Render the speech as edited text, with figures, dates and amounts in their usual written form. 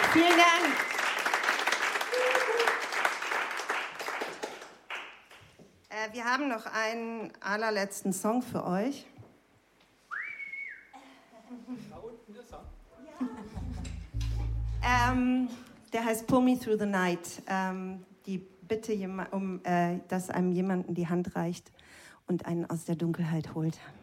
Vielen Dank. Wir haben noch einen allerletzten Song für euch. Der heißt Pull Me Through the Night. Die Bitte, dass einem jemanden die Hand reicht und einen aus der Dunkelheit holt.